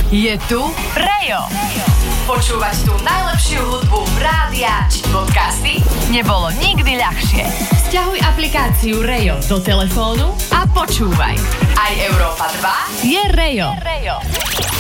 Je tu Rejo. Počúvať tú najlepšiu hudbu rádia či podcasty nebolo nikdy ľahšie. Sťahuj aplikáciu Rejo do telefónu a počúvaj. Aj Európa 2 je Rejo.